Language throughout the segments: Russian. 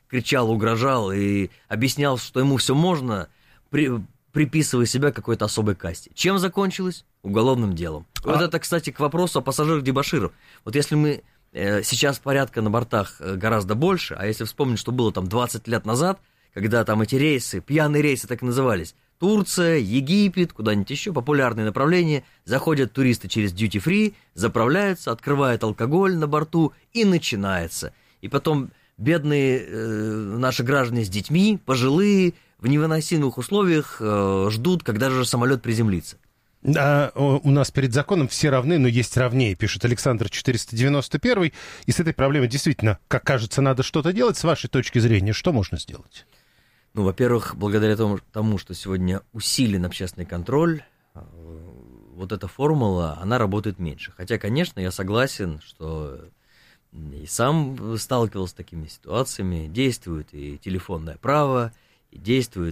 кричал, угрожал и объяснял, что ему все можно, приписывая себя какой-то особой касте. Чем закончилось? Уголовным делом. Вот это, кстати, к вопросу о пассажирах-дебоширах. Вот если мы сейчас порядка на бортах гораздо больше, а если вспомнить, что было там 20 лет назад, когда там эти рейсы, пьяные рейсы так и назывались, Турция, Египет, куда-нибудь еще, популярные направления, заходят туристы через duty-free, заправляются, открывают алкоголь на борту и начинается. И потом бедные наши граждане с детьми, пожилые, в невыносимых условиях ждут, когда же самолет приземлится. Да, у нас перед законом все равны, но есть равнее, пишет Александр 491. И с этой проблемой действительно, как кажется, надо что-то делать. С вашей точки зрения, что можно сделать? Ну, во-первых, благодаря тому, что сегодня усилен общественный контроль, вот эта формула, она работает меньше. Хотя, конечно, я согласен, что и сам сталкивался с такими ситуациями. Действует и телефонное право, и действуют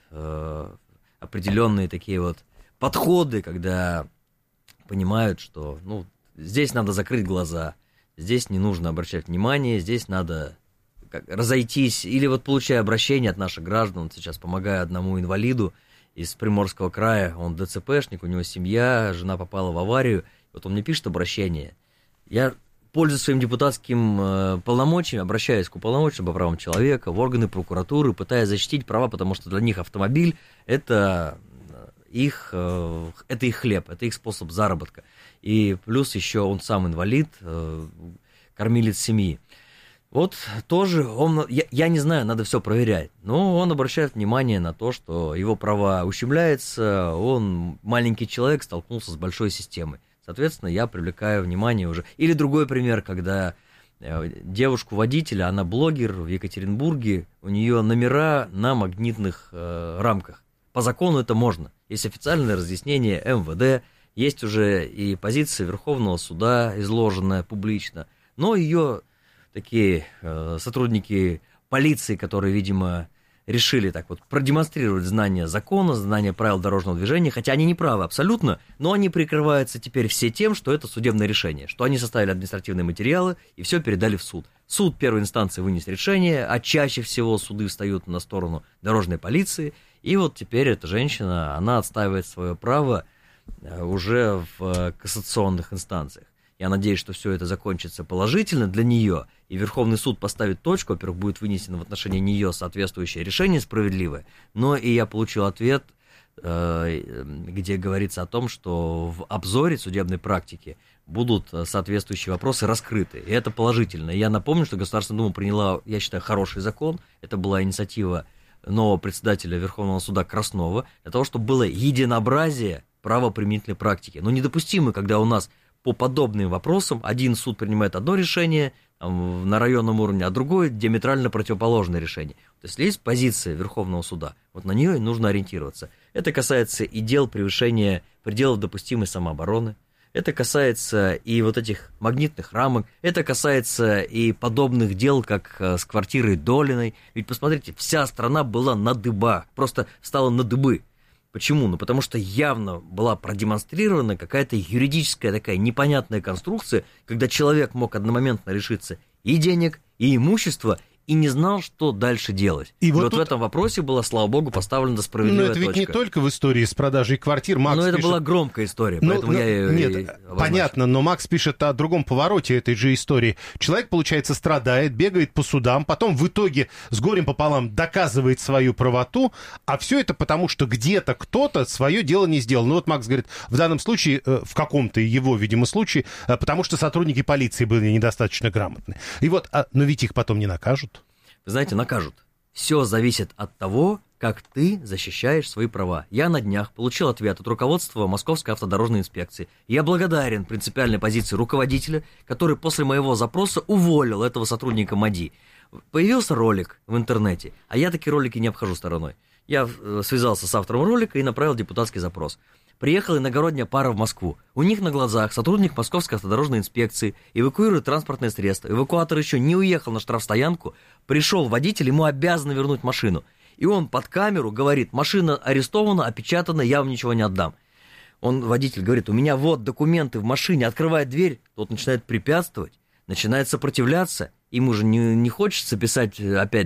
определенные такие вот подходы, когда понимают, что здесь надо закрыть глаза, здесь не нужно обращать внимание, здесь надо разойтись. Или вот получая обращение от наших граждан, вот сейчас помогаю одному инвалиду из Приморского края, он ДЦПшник, у него семья, жена попала в аварию, вот он мне пишет обращение. Я, пользуясь своим депутатским полномочием, обращаюсь к уполномоченному по правам человека, в органы прокуратуры, пытаясь защитить права, потому что для них автомобиль – это их хлеб, это их способ заработка. И плюс еще он сам инвалид, кормилец семьи. Вот тоже я не знаю, надо все проверять, но он обращает внимание на то, что его права ущемляются, он маленький человек, столкнулся с большой системой. Соответственно, я привлекаю внимание уже. Или другой пример, когда девушку-водителя, она блогер в Екатеринбурге, у нее номера на магнитных рамках. По закону это можно. Есть официальное разъяснение МВД, есть уже и позиция Верховного суда, изложенная публично, но ее такие сотрудники полиции, которые, видимо, решили так вот продемонстрировать знание закона, знание правил дорожного движения, хотя они не правы абсолютно, но они прикрываются теперь все тем, что это судебное решение, что они составили административные материалы и все передали в суд. Суд первой инстанции вынес решение, а чаще всего суды встают на сторону дорожной полиции, и вот теперь эта женщина, она отстаивает свое право уже в кассационных инстанциях. Я надеюсь, что все это закончится положительно для нее, и Верховный суд поставит точку, во-первых, будет вынесено в отношении нее соответствующее решение справедливое, но и я получил ответ, где говорится о том, что в обзоре судебной практики будут соответствующие вопросы раскрыты, и это положительно. Я напомню, что Государственная Дума приняла, я считаю, хороший закон, это была инициатива нового председателя Верховного суда Краснова, для того, чтобы было единообразие правоприменительной практики. Но недопустимо, когда у нас по подобным вопросам один суд принимает одно решение на районном уровне, а другое диаметрально противоположное решение. То есть есть позиция Верховного суда, вот на нее и нужно ориентироваться. Это касается и дел превышения пределов допустимой самообороны, это касается и вот этих магнитных рамок, это касается и подобных дел, как с квартирой Долиной. Ведь посмотрите, вся страна была на дыбах, просто стала на дыбы. Почему? Ну, потому что явно была продемонстрирована какая-то юридическая такая непонятная конструкция, когда человек мог одномоментно лишиться и денег, и имущества, и не знал, что дальше делать. И вот в этом вопросе была, слава богу, поставлена справедливая точка. Но это ведь не только в истории с продажей квартир. Макс это пишет... была громкая история, поэтому я ее Нет, понятно, но Макс пишет о другом повороте этой же истории. Человек, получается, страдает, бегает по судам, потом в итоге с горем пополам доказывает свою правоту, а все это потому, что где-то кто-то свое дело не сделал. Ну вот Макс говорит, в данном случае, в каком-то его, видимо, случае, потому что сотрудники полиции были недостаточно грамотны. И вот, но ведь их потом не накажут. Вы знаете, накажут. Все зависит от того, как ты защищаешь свои права. Я на днях получил ответ от руководства Московской автодорожной инспекции. Я благодарен принципиальной позиции руководителя, который после моего запроса уволил этого сотрудника МАДИ. Появился ролик в интернете, а я такие ролики не обхожу стороной. Я связался с автором ролика и направил депутатский запрос. Приехала иногородняя пара в Москву. У них на глазах сотрудник Московской автодорожной инспекции эвакуирует транспортное средство. Эвакуатор еще не уехал на штрафстоянку. Пришел водитель, ему обязаны вернуть машину. И он под камеру говорит: машина арестована, опечатана, я вам ничего не отдам. Водитель говорит: у меня вот документы в машине, открывает дверь. Тот начинает препятствовать, начинает сопротивляться. Ему же не хочется писать опять